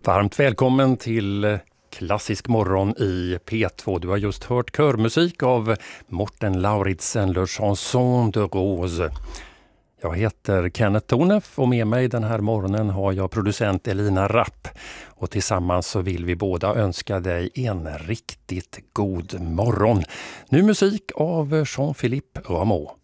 Varmt välkommen till Klassisk morgon i P2. Du har just hört körmusik av Morten Lauridsen, Le Chanson de Rose. Jag heter Kenneth Tornef och med mig den här morgonen har jag producent Elina Rapp. Och tillsammans så vill vi båda önska dig en riktigt god morgon. Nu musik av Jean-Philippe Rameau.